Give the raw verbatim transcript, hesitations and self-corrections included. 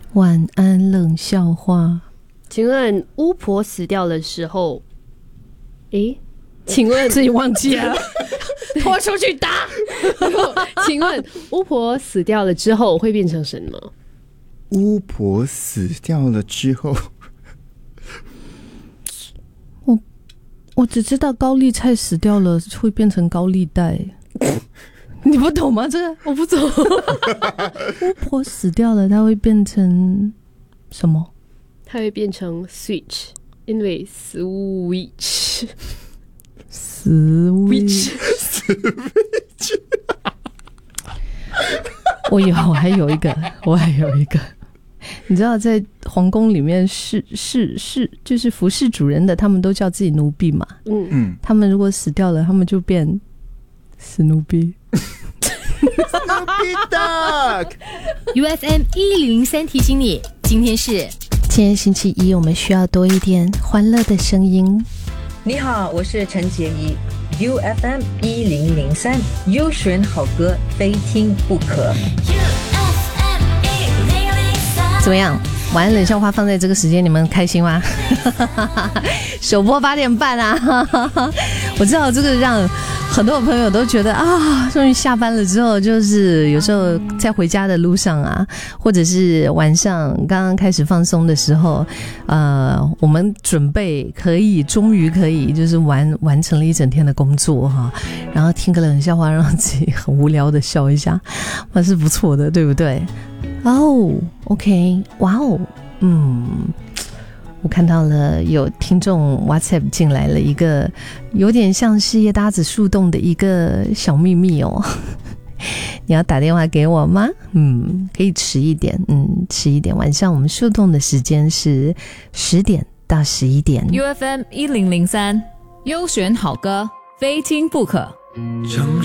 晚安冷笑话。 请问巫婆死掉的时候，诶，请问自己忘记了，拖出去打。 请问巫婆死掉了之后会变成什么？ 巫婆死掉了之后， 我我只知道高丽菜死掉了会变成高利贷。你不懂吗？这个我不懂。 巫婆死掉了，它会变成什么？ 它会变成 switch， 因为 switch switch switch 我有，我还有一个，我还有一个。你知道在皇宫里面侍侍侍就是服侍主人的，他们都叫自己奴婢嘛。嗯嗯，他们如果死掉了，他们就变史努比。 Snoopy Dog U F M 一零零三提醒你，今天是今天星期一，我们需要多一点欢乐的声音。 你好，我是陈洁仪。U F M 一零零三优选好歌，非听不可。 怎么样？晚安冷笑话放在这个时间，你们开心吗？首播八点半啊！我知道这个让很多朋友都觉得啊，终于下班了之后，就是有时候在回家的路上啊，或者是晚上刚刚开始放松的时候，呃，我们准备可以，终于可以，就是完完成了一整天的工作哈，然后听个冷笑话，让自己很无聊的笑一下，那是不错的，对不对？哦 ，OK， 哇哦，嗯，我看到了有听众 WhatsApp 进来了一个有点像是叶搭子树洞的一个小秘密哦。你要打电话给我吗？嗯，可以迟一点，嗯，迟一点。晚上我们树洞的时间是十点到十一点。 U F M 一零零三优选好歌，非听不可。